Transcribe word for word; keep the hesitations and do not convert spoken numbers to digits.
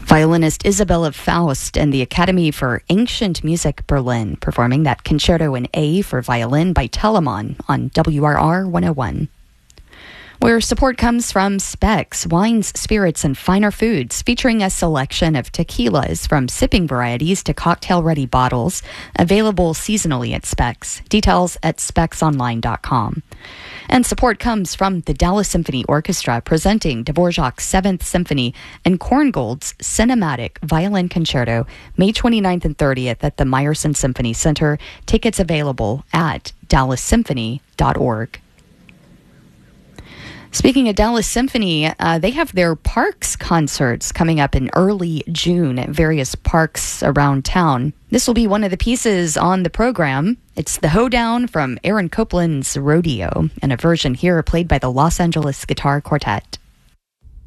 Violinist Isabella Faust and the Academy for Ancient Music Berlin performing that Concerto in A for Violin by Telemann on W R R one oh one. Where support comes from Specs, Wines, Spirits, and Finer Foods, featuring a selection of tequilas from sipping varieties to cocktail-ready bottles, available seasonally at Specs. Details at specs online dot com. And support comes from the Dallas Symphony Orchestra, presenting Dvorak's Seventh Symphony and Korngold's Cinematic Violin Concerto, May twenty-ninth and thirtieth at the Meyerson Symphony Center. Tickets available at dallas symphony dot org. Speaking of Dallas Symphony, uh, they have their Parks concerts coming up in early June at various parks around town. This will be one of the pieces on the program. It's the Hoedown from Aaron Copland's Rodeo, and a version here played by the Los Angeles Guitar Quartet.